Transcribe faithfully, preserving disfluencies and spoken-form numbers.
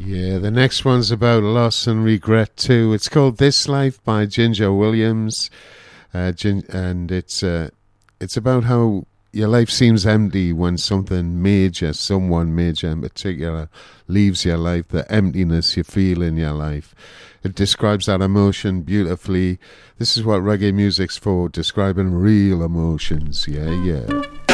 Yeah, the next one's about loss and regret too. It's called This Life by Ginger Williams, uh, Gin- and it's uh, it's about how your life seems empty when something major, someone major in particular, leaves your life, the emptiness you feel in your life. It describes that emotion beautifully. This is what reggae music's for, describing real emotions. Yeah, yeah.